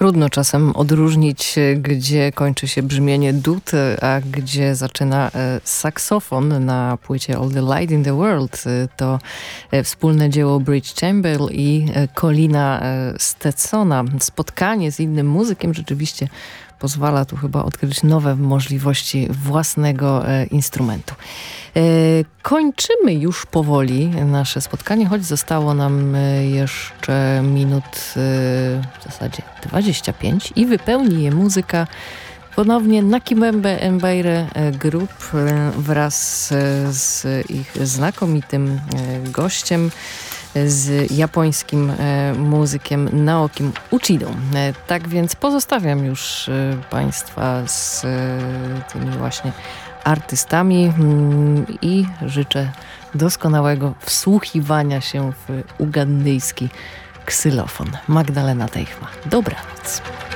Trudno czasem odróżnić, gdzie kończy się brzmienie dud, a gdzie zaczyna saksofon. Na płycie All the Light in the World to wspólne dzieło Bridge Chamber i Colina Stetsona. Spotkanie z innym muzykiem rzeczywiście pozwala tu chyba odkryć nowe możliwości własnego instrumentu. Kończymy już powoli nasze spotkanie, choć zostało nam jeszcze minut w zasadzie 25 i wypełni je muzyka ponownie Nakibembe Embaire Group wraz z ich znakomitym gościem, z japońskim muzykiem Naokim Uchidą. Tak więc pozostawiam już Państwa z tymi właśnie artystami i życzę doskonałego wsłuchiwania się w ugandyjski ksylofon. Magdalena Teichma. Dobranoc.